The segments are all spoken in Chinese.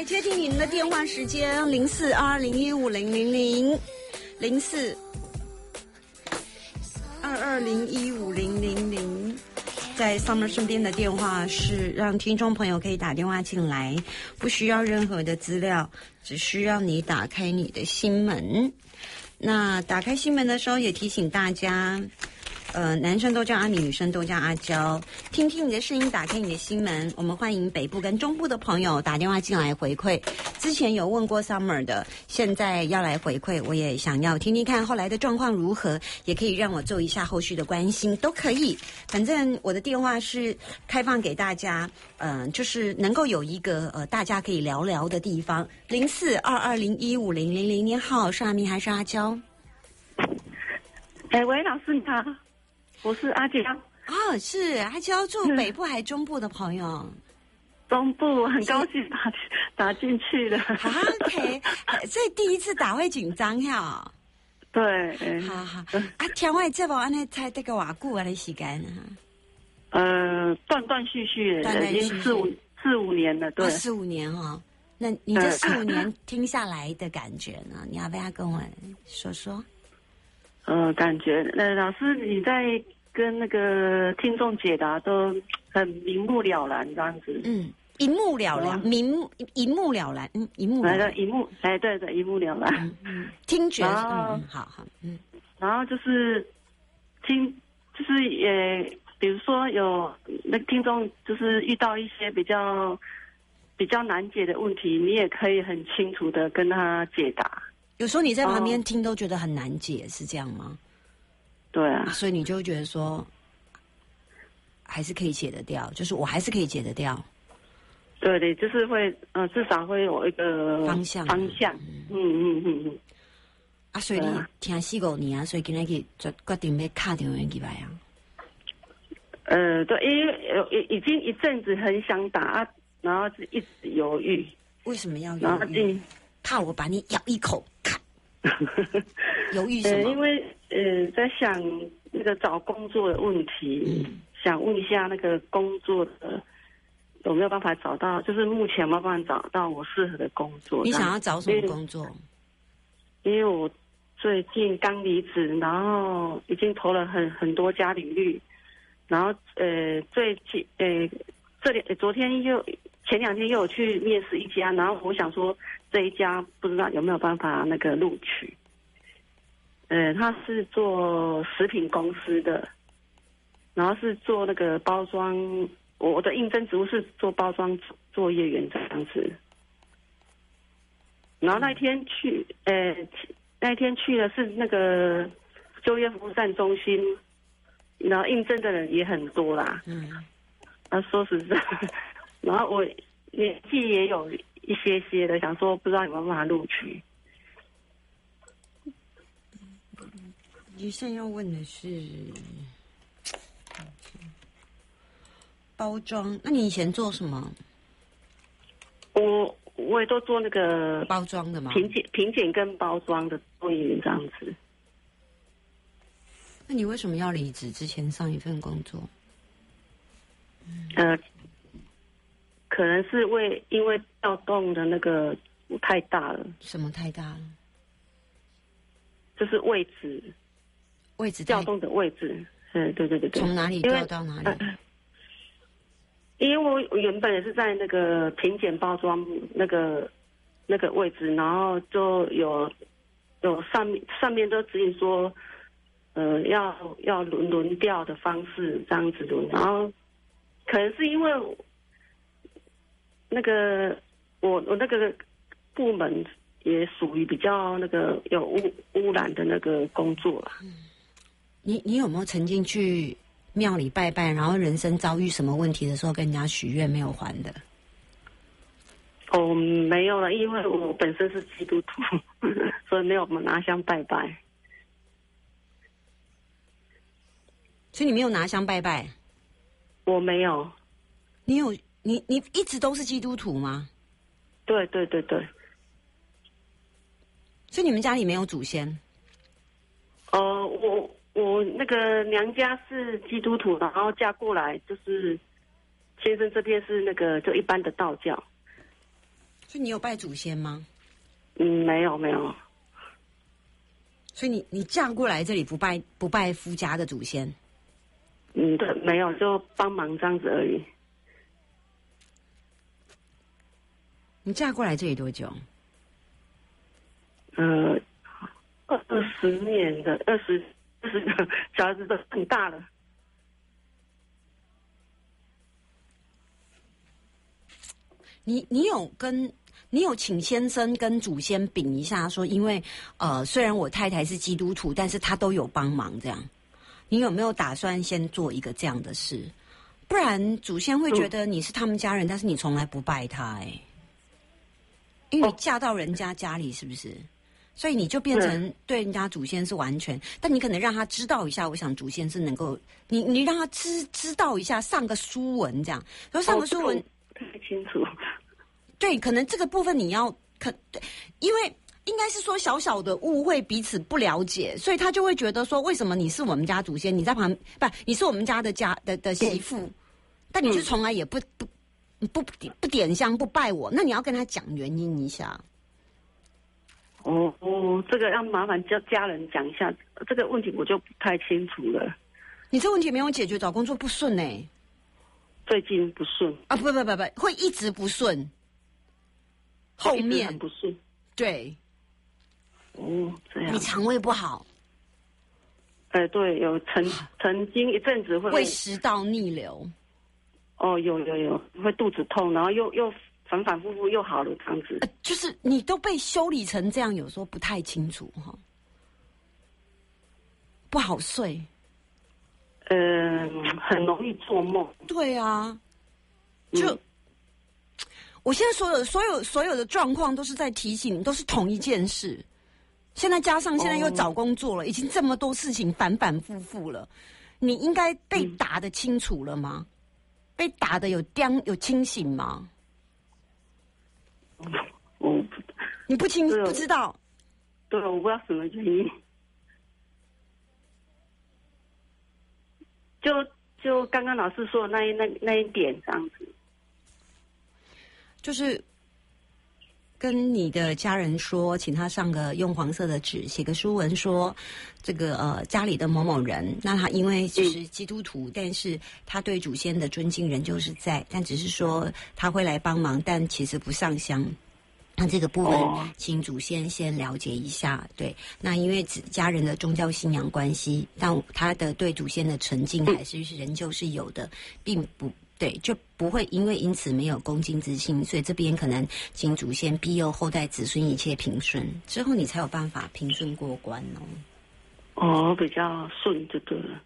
来接听您的电话时间0422015000 0422015000。在 Summer 身边的电话是让听众朋友可以打电话进来，不需要任何的资料，只需要你打开你的心门。那打开心门的时候也提醒大家，男生都叫阿米，女生都叫阿娇。听听你的声音，打开你的心门。我们欢迎北部跟中部的朋友打电话进来回馈。之前有问过 Summer 的，现在要来回馈，我也想要听听看后来的状况如何，也可以让我做一下后续的关心，都可以。反正我的电话是开放给大家，就是能够有一个大家可以聊聊的地方。0422015000，你好，是阿米还是阿娇？ 喂，老师你好。我是阿娇。 哦，是阿娇，住北部还中部的朋友？ 中部，很高兴打进去了。 OK， 所以第一次打会紧张呀。 对， 好好。啊，听我这部安尼才这个偌久啊的时间断断续续，已经四五年了，对 ，4-5年哈。那你这4-5年听下来的感觉呢？你要不要跟我说说？ 感觉老师你在跟那个听众解答都很明目了然这样子。一目了然，一目了然，一目了然， 对，一目了然。 听觉，好， 然后就是就是也，比如说有那听众就是遇到一些比较难解的问题，你也可以很清楚的跟他解答。 有时候你在旁边听都觉得很难解，是这样吗？ 对啊， 所以你就会觉得说，还是可以解得掉，就是我还是可以解得掉。 对的，就是会至少会有一个方向。 所以你听4-5年啊，所以今天就决定要打电话进来啊。 对，因为已经一阵子很想打，然后一直犹豫。 为什么要犹豫？怕我把你咬一口，犹豫什么？ 因为在想那个找工作的问题，想问一下那个工作的有没有办法找到，就是目前有没有办法找到我适合的工作。 你想要找什么工作？ 因为我最近刚离职，然后已经投了很多家履历，然后昨天前2天又有去面试一家，然后我想说这一家不知道有没有办法那个录取。他是做食品公司的，然后是做那个包装，我的应征职务是做包装作业员这样子。然后那一天去的是那个就业服务站中心，然后应征的人也很多啦。说实在，然后我年纪也有一些的，想说不知道有没有办法录取。 你现在要问的是包装，那你以前做什么？ 我也都做那个包装的吗？ 品检跟包装的作业员这样子。 那你为什么要离职？之前上一份工作？ 可能是因为调动的那个太大了。 什么太大了？ 就是位置调动的位置。对。 从哪里调到哪里？ 因为我原本也是在那个品检包装那个位置，然后就有上面都指引说，要轮调的方式这样子轮，然后可能是因为那个我那个部门也属于比较那个有污染的那个工作啦。 你有没有曾经去庙里拜拜，然后人生遭遇什么问题的时候跟人家许愿没有还的？ 没有了，因为我本身是基督徒，所以没有拿香拜拜。 所以你没有拿香拜拜？ 我没有。 你一直都是基督徒吗？ 对。 所以你们家里没有祖先？ 我那个娘家是基督徒，然后嫁过来就是先生这边是那个就一般的道教。 所以你有拜祖先吗？ 没有没有。 所以你嫁过来这里不拜夫家的祖先？ 对，没有，就帮忙这样子而已。 你嫁过来这里多久 ？20年的20个小孩子都很大了。 你有请先生跟祖先禀一下说，因为虽然我太太是基督徒，但是她都有帮忙这样。你有没有打算先做一个这样的事？不然祖先会觉得你是他们家人，但是你从来不拜他因为你嫁到人家家里，是不是？所以你就变成对人家祖先是完全，但你可能让他知道一下，我想祖先是能够，你让他知道一下，上个书文这样，然后上个书文不太清楚。 对，可能这个部分你要因为应该是说小小的误会，彼此不了解，所以他就会觉得说，为什么你是我们家祖先，你在旁你是我们家的媳妇，但你就从来也不点香不拜我，那你要跟他讲原因一下。 这个要麻烦家人讲一下，这个问题我就不太清楚了。 你这问题没有解决，找工作不顺最近不顺啊，不，会一直不顺，后面很不顺。 对， 这样。 你肠胃不好？ 对，有曾经一阵子会食道逆流。 有，会肚子痛，然后又反反复复又好了这样子。 就是你都被修理成这样，有时候不太清楚不好睡。 很容易做梦。 对啊，我现在所有的状况都是在提醒你，都是同一件事。现在加上现在又找工作了，已经这么多事情反反复复了，你应该被打得清楚了吗？被打得有清醒吗？你不知道？ 对，我不知道什么原因。就刚刚老师说的那一点这样子， 就是跟你的家人说，请他上个用黄色的纸写个书文说，这个家里的某某人，那他因为就是基督徒，但是他对祖先的尊敬仍旧是在，但只是说他会来帮忙，但其实不上香。那这个部分，请祖先先了解一下。对，那因为家人的宗教信仰关系，但他的对祖先的崇敬还是仍旧是有的，并不对，就不会因此没有恭敬之心。所以这边可能请祖先庇佑后代子孙一切平顺，之后你才有办法平顺过关比较顺就对了。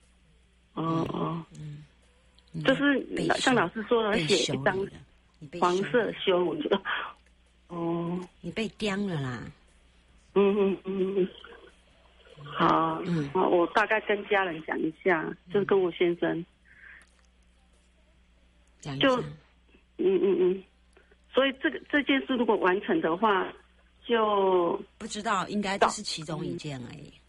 就是像老师说的，写一张黄色修文就。 你被刁了啦。 好，我大概跟家人讲一下，就是跟我先生讲一下。 所以这件事如果完成的话，就不知道，应该这是其中一件而已。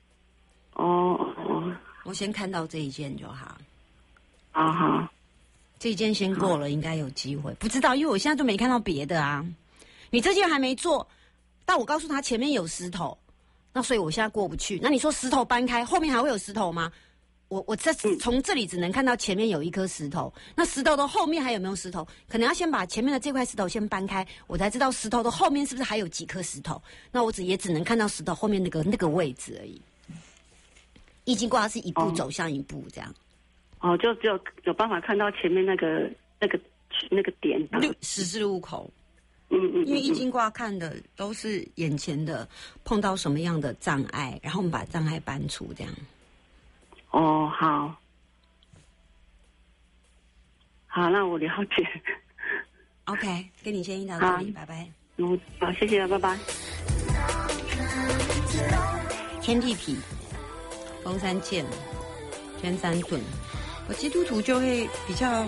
我先看到这一件就好。 好， 这一件先过了，应该有机会。不知道，因为我现在都没看到别的啊。你这件还没做，但我告诉他前面有石头，那所以我现在过不去。那你说石头搬开，后面还会有石头吗？我从这里只能看到前面有一颗石头，那石头的后面还有没有石头？可能要先把前面的这块石头先搬开，我才知道石头的后面是不是还有几颗石头。那我也只能看到石头后面那个位置而已。易经卦是一步走向一步这样。 就只有办法看到前面那个点， 十字路口。因为易经卦看的都是眼前的碰到什么样的障碍，然后我们把障碍搬除，这样。 好，那我了解。 OK， 跟你先到这里，拜拜。 好，谢谢了，拜拜。 天地痞，风山剑，天山遁。我基督徒就会比较，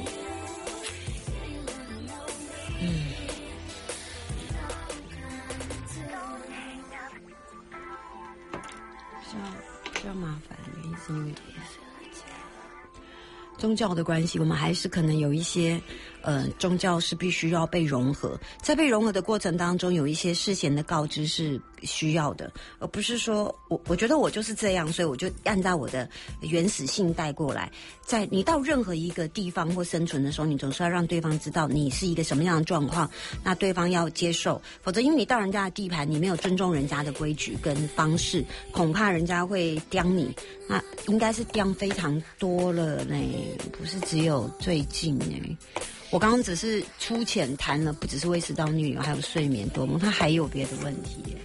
比较麻烦，原因是因为宗教的关系，我们还是可能有一些宗教是必须要被融合，在被融合的过程当中，有一些事前的告知是需要的，而不是说我觉得我就是这样，所以我就按照我的原始性带过来。在你到任何一个地方或生存的时候，你总是要让对方知道你是一个什么样的状况，那对方要接受，否则因为你到人家的地盘，你没有尊重人家的规矩跟方式，恐怕人家会刁你，那应该是刁非常多了呢，不是只有最近呢。我刚刚只是粗浅谈了，不只是胃食道逆流，还有睡眠多梦，它还有别的问题耶，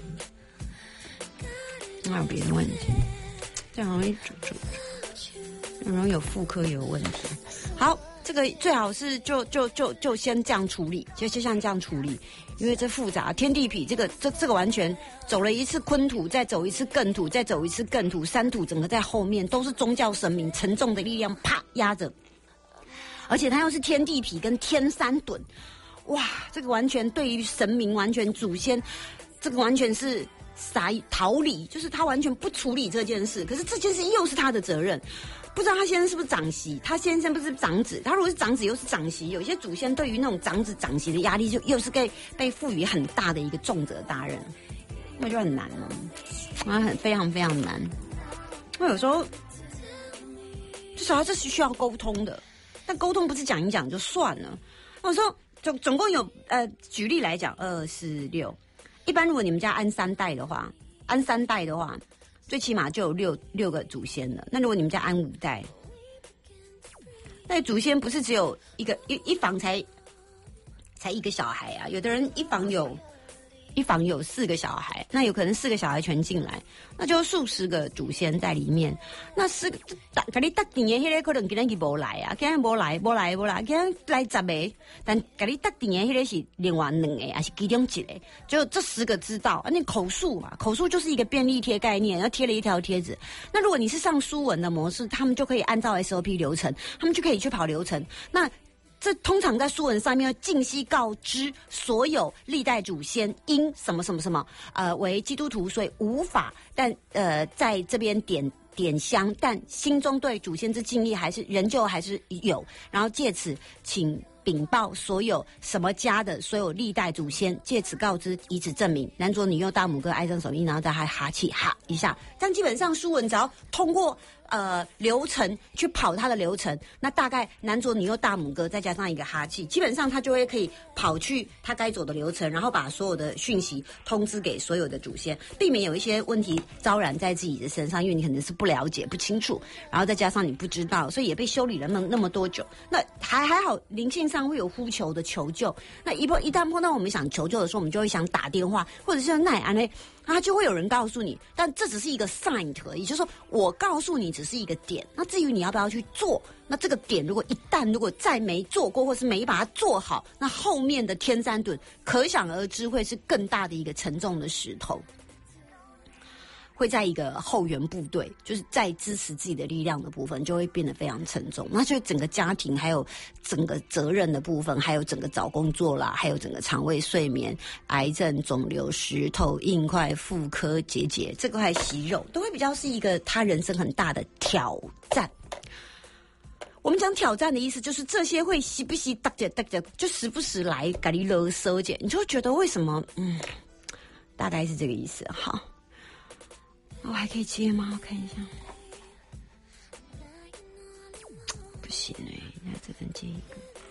还有别的问题，这样容易很容易有妇科有问题。好，这个最好是就先这样处理，就像这样处理，因为这复杂。天地痞这个完全走了一次坤土，再走一次艮土，再走一次艮土，三土整个在后面都是宗教神明沉重的力量，啪压着。而且它又是天地痞跟天三趸，哇，这个完全对于神明完全祖先，这个完全是逃离，就是他完全不处理这件事，可是这件事又是他的责任。不知道他先生是不是长媳，他先生不是长子，他如果是长子又是长媳，有些祖先对于那种长子长媳的压力就又是被赋予很大的一个重责大任，那就很难了，非常非常难。那有时候至少这是需要沟通的。但沟通不是讲一讲就算了。我说总共有举例来讲26，一般如果你们家安三代的话，最起码就有六个祖先了。那如果你们家安5代，那祖先不是只有一房才一个小孩啊？有的人一房有4个小孩，那有可能4个小孩全进来，那就数十个祖先在里面。那给你特定的那个可能今天没来啊，今天没来，今天来10个，但给你特定的那个是另外2个，还是其中1个，就这10个知道。那口述嘛，口述就是一个便利贴概念，然后贴了一条贴纸。那如果你是上书文的模式，他们就可以按照 SOP 流程，他们就可以去跑流程。那这通常在书文上面要尽悉告知所有历代祖先因什么什么什么为基督徒，所以无法但在这边点香，但心中对祖先之敬意仍旧还是有，然后借此请禀报所有什么家的所有历代祖先，借此告知，以此证明男左女右大拇哥爱上手印，然后再还哈气哈一下。但基本上书文只要通过流程去跑它的流程，那大概男左女右大拇哥再加上一个哈气，基本上他就会可以跑去他该走的流程，然后把所有的讯息通知给所有的祖先，避免有一些问题招染在自己的身上，因为你可能是不了解不清楚，然后再加上你不知道，所以也被修理了那么多久。那还好灵性上会有呼求的求救，那一旦碰到我们想求救的时候，我们就会想打电话，或者是奈安呢，他就会有人告诉你，但这只是一个 sign 而已，就是说我告诉你只是一个点，那至于你要不要去做，那这个点如果再没做过，或是没把它做好，那后面的天三趸可想而知会是更大的一个沉重的石头，会在一个后援部队，就是在支持自己的力量的部分就会变得非常沉重，那就整个家庭还有整个责任的部分，还有整个找工作啦，还有整个肠胃睡眠、癌症、肿瘤、石头、硬块、妇科、结这块息肉都会比较是一个他人生很大的挑战。我们讲挑战的意思就是这些会时不时大家就时不时来给你勒索姐，你就会觉得为什么大概是这个意思。好，我还可以接吗？我看一下，不行那这能接一个。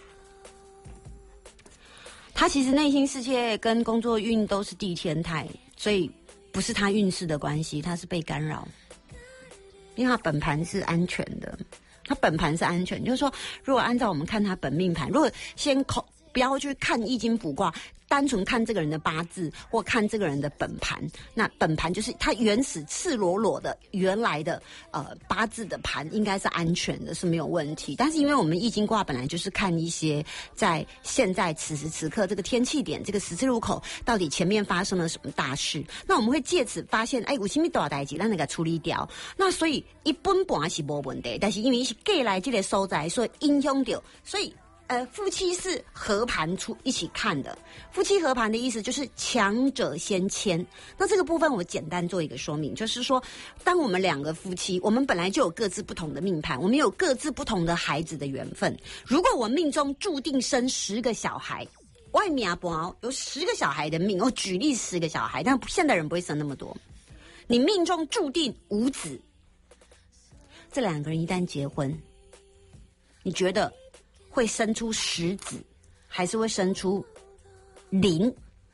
他其实内心世界跟工作运都是地天态，所以不是他运势的关系，他是被干扰，因为他本盘是安全的。他本盘是安全，就是说，如果按照我们看他本命盘，如果先不要去看易经卜卦，单纯看这个人的八字或看这个人的本盘，那本盘就是他原始赤裸裸的原来的八字的盘应该是安全的，是没有问题。但是因为我们易经卦本来就是看一些在现在此时此刻这个天气点这个十字路口到底前面发生了什么大事，那我们会借此发现有什么大代志咱那个处理掉。那所以一本盘是没问题，但是因为是过来这个所在所以影响到，所以夫妻是合盘一起看的。夫妻合盘的意思就是强者先签。那这个部分我简单做一个说明，就是说，当我们两个夫妻，我们本来就有各自不同的命盘，我们有各自不同的孩子的缘分。如果我命中注定生10个小孩，外面有10个小孩的命，我举例10个小孩，但现代人不会生那么多。你命中注定无子，这2个人一旦结婚，你觉得会生出10子，还是会生出0？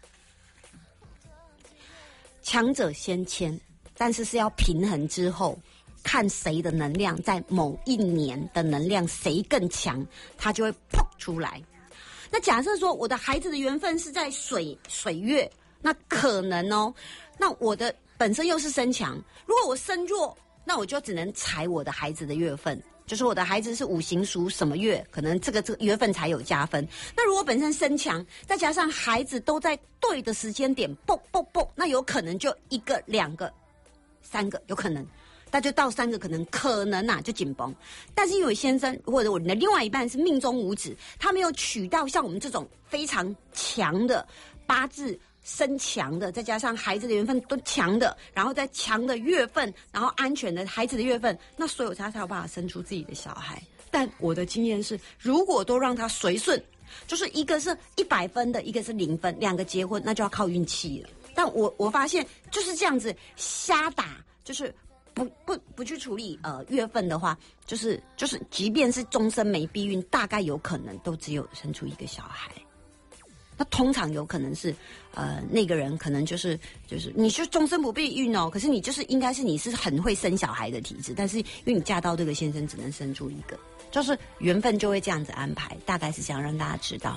强者先签，但是要平衡之后，看谁的能量在某一年的能量谁更强，它就会砰出来。那假设说我的孩子的缘分是在水月，那可能那我的本身又是身强，如果我身弱，那我就只能踩我的孩子的月份。就是我的孩子是5行属什么月，可能这个月份才有加分。那如果本身身强，再加上孩子都在对的时间点蹦，那有可能就1个、2个、3个，有可能，那就到3个可能就紧绷。但是因为先生或者我的另外一半是命中无子，他没有娶到像我们这种非常强的八字。身强的，再加上孩子的缘分都强的，然后再强的月份，然后安全的孩子的月份，那所有他才有办法生出自己的小孩。但我的经验是，如果都让他随顺，就是一个是100分的，一个是0分，2个结婚，那就要靠运气了。但我发现就是这样子瞎打，就是不去处理月份的话，就是即便是终身没避孕，大概有可能都只有生出1个小孩。那通常有可能是，那个人可能就是你就终身不避孕可是你就是应该是你是很会生小孩的体质，但是因为你嫁到这个先生只能生出1个，就是缘分就会这样子安排，大概是想让大家知道。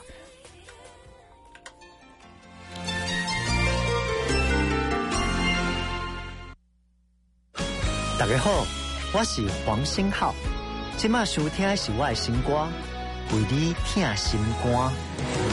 大家好，我是黄星浩，现在收听的是我的新歌《为你听心肝》。